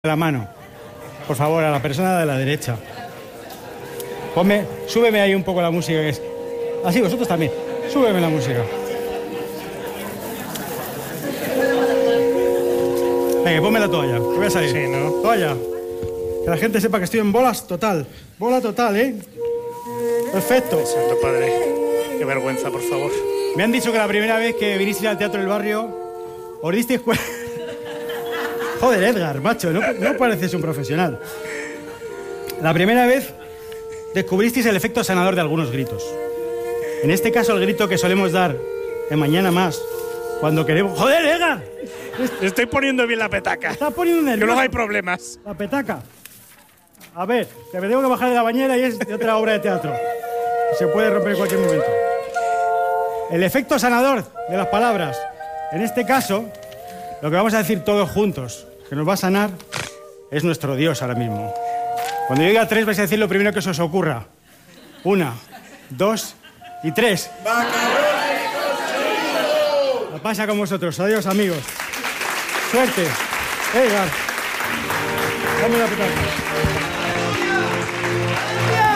la mano, por favor, a la persona de la derecha. Súbeme ahí un poco la música, que es... Así, vosotros también. Súbeme la música. Venga, ponme la toalla, que voy a salir. Sí, ¿no? Toalla. Que la gente sepa que estoy en bolas total. Bola total, ¿eh? Perfecto. Santo Padre, qué vergüenza, por favor. Me han dicho que la primera vez que vinisteis al Teatro del Barrio os disteis cuenta... Joder, Edgar, macho, no pareces un profesional. La primera vez descubristeis el efecto sanador de algunos gritos. En este caso, el grito que solemos dar en Mañana Más, cuando queremos... ¡Joder, Edgar! Estoy poniendo bien la petaca. Estás poniendo nervioso. Que luego hay problemas. La petaca. A ver, que me tengo que bajar de la bañera y es de otra obra de teatro. Se puede romper en cualquier momento. El efecto sanador de las palabras. En este caso, lo que vamos a decir todos juntos, que nos va a sanar, es nuestro Dios ahora mismo. Cuando yo diga 3 vais a decir lo primero que se os ocurra. 1, 2 y 3. La pasa con vosotros. Adiós, amigos. Suerte. Edgar. Dame la petaca.